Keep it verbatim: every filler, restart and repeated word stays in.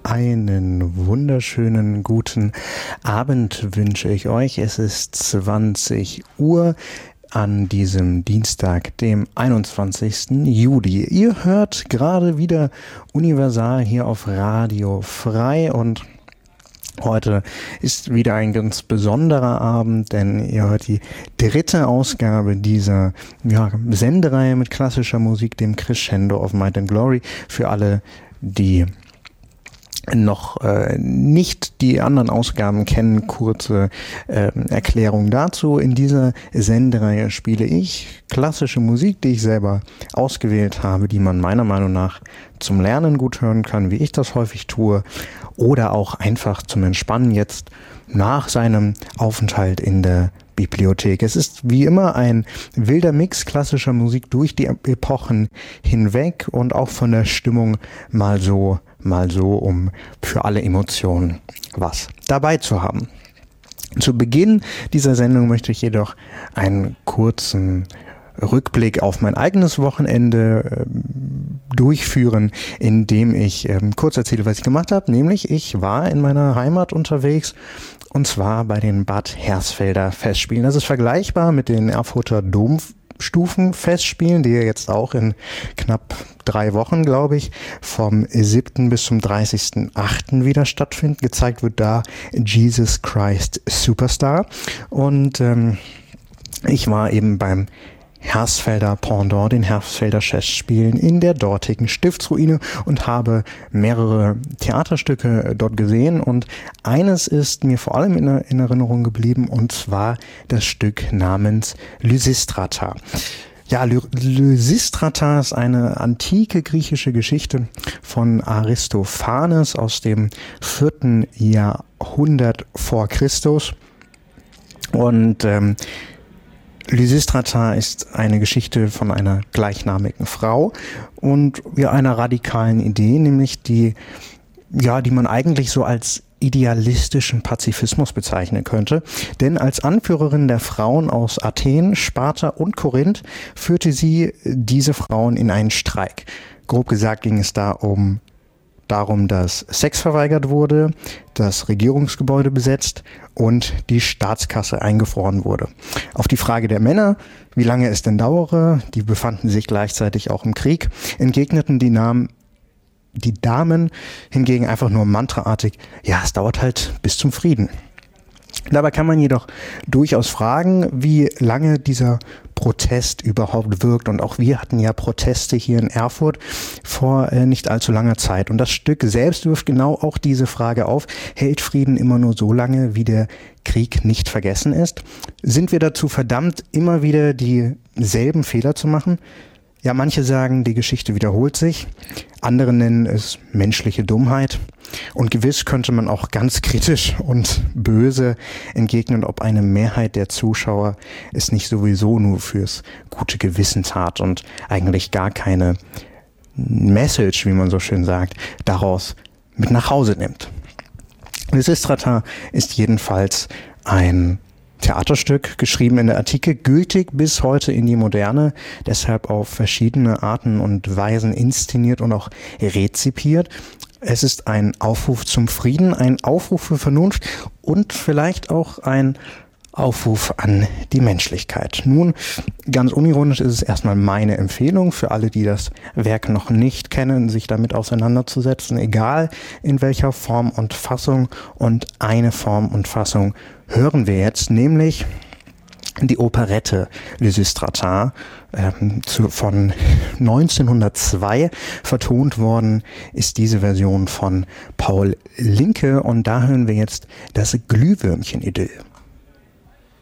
Einen wunderschönen guten Abend wünsche ich euch. Es ist zwanzig Uhr an diesem Dienstag, dem einundzwanzigsten Juli. Ihr hört gerade wieder Universal hier auf Radio Frei und heute ist wieder ein ganz besonderer Abend, denn ihr hört die dritte Ausgabe dieser ja, Sendereihe mit klassischer Musik, dem Crescendo of Might and Glory. Für alle, die noch äh, nicht die anderen Ausgaben kennen, kurze äh, Erklärung dazu. In dieser Sendereihe spiele ich klassische Musik, die ich selber ausgewählt habe, die man meiner Meinung nach zum Lernen gut hören kann, wie ich das häufig tue, oder auch einfach zum Entspannen jetzt nach seinem Aufenthalt in der Bibliothek. Es ist wie immer ein wilder Mix klassischer Musik durch die Epochen hinweg und auch von der Stimmung mal so, mal so, um für alle Emotionen was dabei zu haben. Zu Beginn dieser Sendung möchte ich jedoch einen kurzen Rückblick auf mein eigenes Wochenende äh, durchführen, indem ich äh, kurz erzähle, was ich gemacht habe. Nämlich, ich war in meiner Heimat unterwegs und zwar bei den Bad Hersfelder Festspielen. Das ist vergleichbar mit den Erfurter Domstufenfestspielen, die jetzt auch in knapp drei Wochen, glaube ich, vom siebten bis zum dreißigsten achten wieder stattfinden. Gezeigt wird da Jesus Christ Superstar. Und ähm, ich war eben beim Hersfelder Pendant, den Hersfelder Festspielen in der dortigen Stiftsruine und habe mehrere Theaterstücke dort gesehen und eines ist mir vor allem in, in Erinnerung geblieben und zwar das Stück namens Lysistrata. Ja, Lysistrata ist eine antike griechische Geschichte von Aristophanes aus dem vierten Jahrhundert vor Christus und ähm, Lysistrata ist eine Geschichte von einer gleichnamigen Frau und ja, einer radikalen Idee, nämlich die, ja, die man eigentlich so als idealistischen Pazifismus bezeichnen könnte. Denn als Anführerin der Frauen aus Athen, Sparta und Korinth führte sie diese Frauen in einen Streik. Grob gesagt ging es da um darum, dass Sex verweigert wurde, das Regierungsgebäude besetzt und die Staatskasse eingefroren wurde. Auf die Frage der Männer, wie lange es denn dauere, die befanden sich gleichzeitig auch im Krieg, entgegneten die, Namen, die Damen hingegen einfach nur mantraartig, ja, es dauert halt bis zum Frieden. Dabei kann man jedoch durchaus fragen, wie lange dieser Protest überhaupt wirkt. Und auch wir hatten ja Proteste hier in Erfurt vor äh, nicht allzu langer Zeit. Und das Stück selbst wirft genau auch diese Frage auf. Hält Frieden immer nur so lange, wie der Krieg nicht vergessen ist? Sind wir dazu verdammt, immer wieder dieselben Fehler zu machen? Ja, manche sagen, die Geschichte wiederholt sich. Andere nennen es menschliche Dummheit. Und gewiss könnte man auch ganz kritisch und böse entgegnen, ob eine Mehrheit der Zuschauer es nicht sowieso nur fürs gute Gewissen tat und eigentlich gar keine Message, wie man so schön sagt, daraus mit nach Hause nimmt. Lysistrata ist jedenfalls ein Theaterstück, geschrieben in der Antike, gültig bis heute in die Moderne, deshalb auf verschiedene Arten und Weisen inszeniert und auch rezipiert. Es ist ein Aufruf zum Frieden, ein Aufruf für Vernunft und vielleicht auch ein Aufruf an die Menschlichkeit. Nun, ganz unironisch ist es erstmal meine Empfehlung für alle, die das Werk noch nicht kennen, sich damit auseinanderzusetzen, egal in welcher Form und Fassung. Und eine Form und Fassung hören wir jetzt, nämlich die Operette Lysistrata ähm, zu, von neunzehnhundertzwei. Vertont worden ist diese Version von Paul Linke und da hören wir jetzt das Glühwürmchen-Idyll.